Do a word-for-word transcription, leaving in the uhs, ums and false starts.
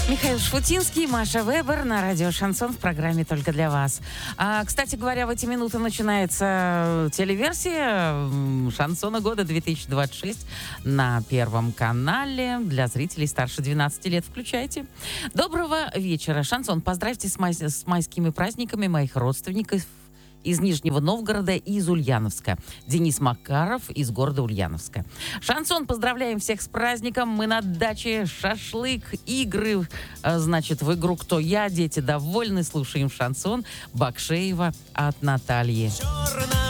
Михаил Шфутинский, Маша Вебер на радио «Шансон» в программе «Только для вас». А, кстати говоря, в эти минуты начинается телеверсия м, «Шансона года две тысячи двадцать шесть» на Первом канале для зрителей старше двенадцати лет. Включайте. Доброго вечера, «Шансон». Поздравьте с, май- с майскими праздниками моих родственников из Нижнего Новгорода и из Ульяновска. Денис Макаров из города Ульяновска. «Шансон», поздравляем всех с праздником. Мы на даче, шашлык, игры. э, Значит, в игру «Кто я?». Дети довольны. Слушаем «Шансон». Бакшеева от Натальи.